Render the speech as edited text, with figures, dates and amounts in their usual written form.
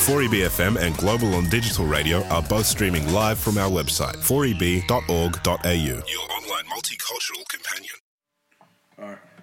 4EB-FM and Global on Digital Radio are both streaming live from our website, 4eb.org.au. Your online multicultural companion. All right.